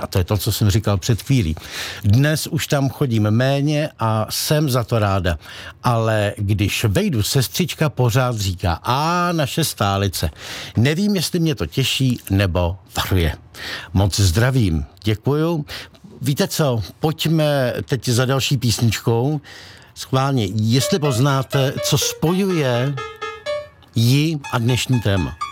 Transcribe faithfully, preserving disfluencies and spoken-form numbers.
A to je to, co jsem říkal před chvílí. Dnes už tam chodím méně a jsem za to ráda. Ale když vejdu, sestřička pořád říká, a naše stálice. Nevím, jestli mě to těší nebo varuje. Moc zdravím. Děkuju. Víte co, pojďme teď za další písničkou. Schválně, jestli poznáte, co spojuje ji a dnešní téma.